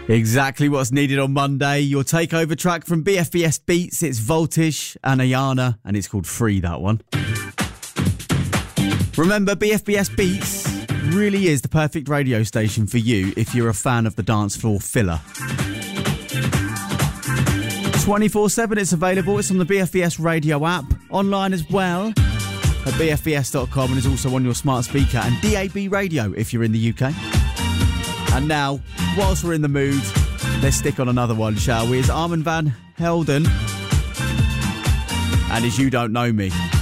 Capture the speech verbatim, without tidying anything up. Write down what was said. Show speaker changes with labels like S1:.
S1: Exactly what's needed on Monday. Your takeover track from B F B S Beats. It's Voltage and Ayana, and it's called Free, that one. Remember, B F B S Beats really is the perfect radio station for you if you're a fan of the dance floor filler. twenty-four seven it's available. It's on the B F B S radio app, online as well at b f b s dot com, and it's also on your smart speaker and D A B radio if you're in the U K. And now, whilst we're in the mood, let's stick on another one, shall we? It's Armand van Helden and As You Don't Know Me.